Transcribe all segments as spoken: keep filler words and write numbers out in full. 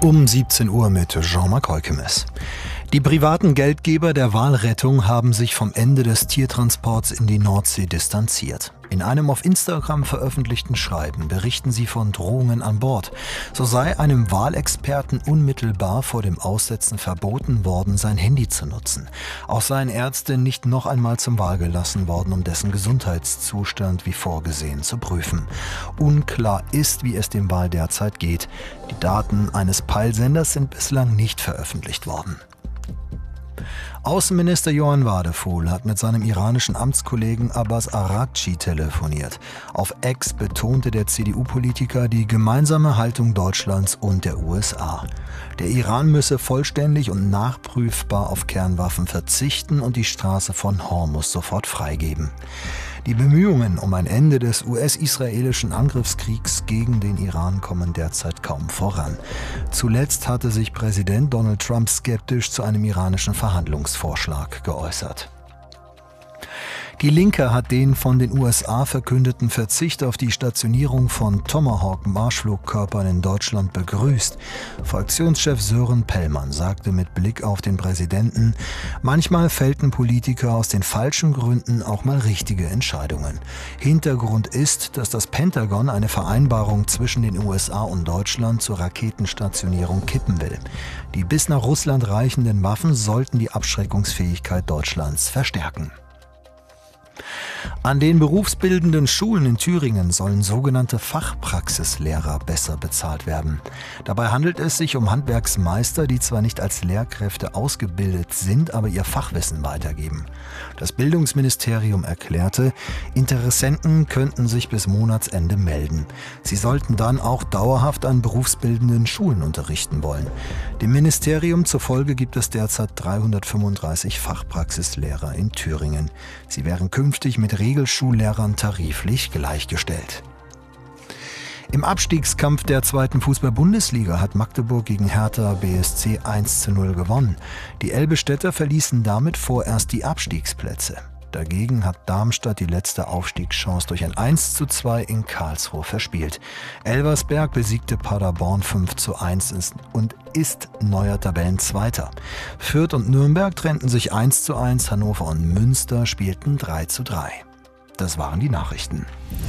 Um siebzehn Uhr mit Jean-Marc Heukemes. Die privaten Geldgeber der Walrettung haben sich vom Ende des Tiertransports in die Nordsee distanziert. In einem auf Instagram veröffentlichten Schreiben berichten sie von Drohungen an Bord. So sei einem Walexperten unmittelbar vor dem Aussetzen verboten worden, sein Handy zu nutzen. Auch seien Ärzte nicht noch einmal zum Wal gelassen worden, um dessen Gesundheitszustand wie vorgesehen zu prüfen. Unklar ist, wie es dem Wal derzeit geht. Die Daten eines Peilsenders sind bislang nicht veröffentlicht worden. Außenminister Johann Wadefuhl hat mit seinem iranischen Amtskollegen Abbas Araghchi telefoniert. Auf X betonte der C D U-Politiker die gemeinsame Haltung Deutschlands und der U S A. Der Iran müsse vollständig und nachprüfbar auf Kernwaffen verzichten und die Straße von Hormuz sofort freigeben. Die Bemühungen um ein Ende des U S-israelischen Angriffskriegs gegen den Iran kommen derzeit kaum voran. Zuletzt hatte sich Präsident Donald Trump skeptisch zu einem iranischen Verhandlungsvorschlag geäußert. Die Linke hat den von den U S A verkündeten Verzicht auf die Stationierung von Tomahawk-Marschflugkörpern in Deutschland begrüßt. Fraktionschef Sören Pellmann sagte mit Blick auf den Präsidenten, manchmal fällten Politiker aus den falschen Gründen auch mal richtige Entscheidungen. Hintergrund ist, dass das Pentagon eine Vereinbarung zwischen den U S A und Deutschland zur Raketenstationierung kippen will. Die bis nach Russland reichenden Waffen sollten die Abschreckungsfähigkeit Deutschlands verstärken. An den berufsbildenden Schulen in Thüringen sollen sogenannte Fachpraxislehrer besser bezahlt werden. Dabei handelt es sich um Handwerksmeister, die zwar nicht als Lehrkräfte ausgebildet sind, aber ihr Fachwissen weitergeben. Das Bildungsministerium erklärte, Interessenten könnten sich bis Monatsende melden. Sie sollten dann auch dauerhaft an berufsbildenden Schulen unterrichten wollen. Dem Ministerium zufolge gibt es derzeit dreihundertfünfunddreißig Fachpraxislehrer in Thüringen. Sie wären künftig mit Regelschullehrern tariflich gleichgestellt. Im Abstiegskampf der zweiten Fußball-Bundesliga hat Magdeburg gegen Hertha B S C eins zu null gewonnen. Die Elbe-Städter verließen damit vorerst die Abstiegsplätze. Dagegen hat Darmstadt die letzte Aufstiegschance durch ein eins zu zwei in Karlsruhe verspielt. Elversberg besiegte Paderborn fünf zu eins und ist neuer Tabellenzweiter. Fürth und Nürnberg trennten sich eins zu eins, Hannover und Münster spielten drei zu drei. Das waren die Nachrichten.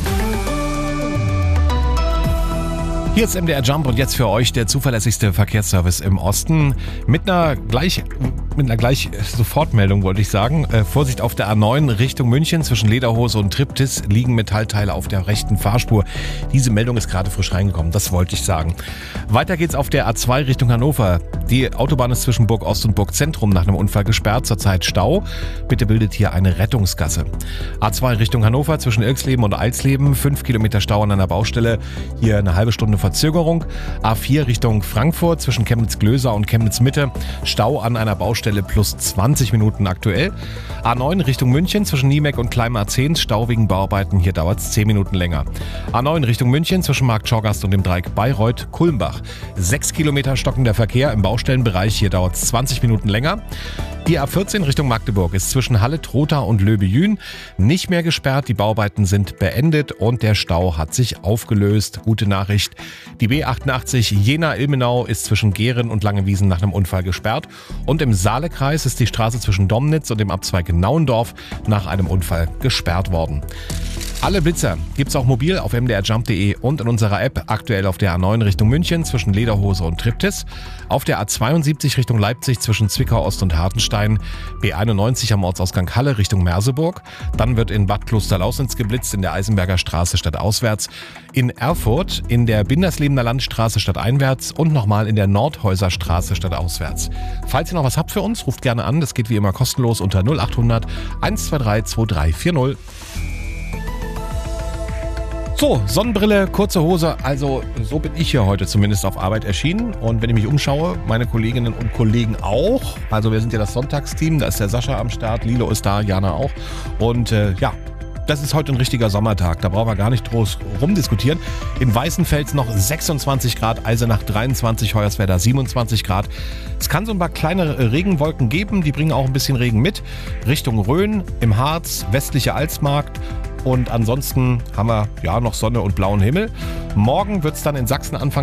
Hier ist M D R Jump und jetzt für euch der zuverlässigste Verkehrsservice im Osten. Mit einer gleich, mit einer gleich Sofortmeldung wollte ich sagen. Äh, Vorsicht auf der A neun Richtung München zwischen Lederhose und Triptis liegen Metallteile auf der rechten Fahrspur. Diese Meldung ist gerade frisch reingekommen, das wollte ich sagen. Weiter geht's auf der A zwei Richtung Hannover. Die Autobahn ist zwischen Burg Ost und Burg Zentrum nach einem Unfall gesperrt, zurzeit Stau. Bitte bildet hier eine Rettungsgasse. A zwei Richtung Hannover zwischen Ilksleben und Eilsleben, fünf Kilometer Stau an einer Baustelle. Hier eine halbe Stunde Verzögerung. A vier Richtung Frankfurt zwischen Chemnitz-Glöser und Chemnitz-Mitte. Stau an einer Baustelle plus zwanzig Minuten aktuell. A neun Richtung München zwischen Niemek und Klein-Marzahn. Stau wegen Bauarbeiten. Hier dauert es zehn Minuten länger. A neun Richtung München zwischen Markt Schorgast und dem Dreieck Bayreuth-Kulmbach. sechs Kilometer stockender Verkehr im Baustellenbereich. Hier dauert es zwanzig Minuten länger. Die A vierzehn Richtung Magdeburg ist zwischen Halle, Trotha und Löbe-Jühn nicht mehr gesperrt. Die Bauarbeiten sind beendet und der Stau hat sich aufgelöst. Gute Nachricht. Die B achtundachtzig Jena-Ilmenau ist zwischen Gehren und Langewiesen nach einem Unfall gesperrt. Und im Saalekreis ist die Straße zwischen Domnitz und dem Abzweig Nauendorf nach einem Unfall gesperrt worden. Alle Blitzer gibt's auch mobil auf m d r jump punkt d e und in unserer App, aktuell auf der A neun Richtung München zwischen Lederhose und Triptis, auf der A zweiundsiebzig Richtung Leipzig zwischen Zwickau Ost und Hartenstein, B einundneunzig am Ortsausgang Halle Richtung Merseburg, dann wird in Bad Klosterlausnitz geblitzt in der Eisenberger Straße stadtauswärts, in Erfurt in der Binderslebener Landstraße stadteinwärts und nochmal in der Nordhäuser Straße stadtauswärts. Falls ihr noch was habt für uns, ruft gerne an, das geht wie immer kostenlos unter null acht hundert eins zwei drei zwei drei vier null. So, Sonnenbrille, kurze Hose, also so bin ich hier heute zumindest auf Arbeit erschienen. Und wenn ich mich umschaue, meine Kolleginnen und Kollegen auch. Also wir sind ja das Sonntagsteam, da ist der Sascha am Start, Lilo ist da, Jana auch. Und äh, ja, das ist heute ein richtiger Sommertag, da brauchen wir gar nicht groß rumdiskutieren. In Weißenfels noch sechsundzwanzig Grad, Eisenach dreiundzwanzig, Hoyerswerda siebenundzwanzig Grad. Es kann so ein paar kleine Regenwolken geben, die bringen auch ein bisschen Regen mit. Richtung Rhön, im Harz, westliche Alsmarkt. Und ansonsten haben wir ja noch Sonne und blauen Himmel. Morgen wird es dann in Sachsen anfangen